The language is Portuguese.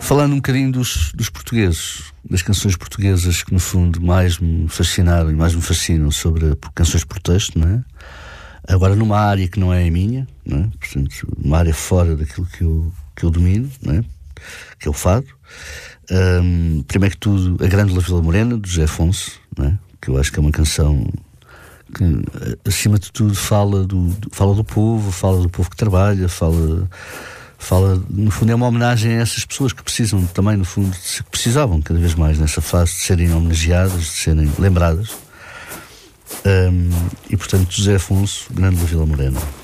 Falando um bocadinho dos portugueses, das canções portuguesas que no fundo mais me fascinaram e mais me fascinam sobre canções por texto, não é? Agora numa área que não é a minha, não é? Portanto, uma área fora daquilo que eu domino, não é? Que é o fado. Primeiro que tudo, A Grândola Vila Morena, do José Afonso, não é? Que eu acho que é uma canção que, acima de tudo, fala do povo que trabalha, no fundo é uma homenagem a essas pessoas que precisam também, no fundo, que precisavam cada vez mais nessa fase de serem homenageadas, de serem lembradas. E portanto, José Afonso, Grândola Vila Morena.